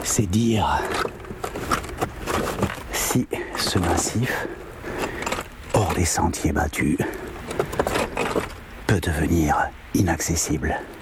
C'est dire si ce massif, hors des sentiers battus, peut devenir inaccessible.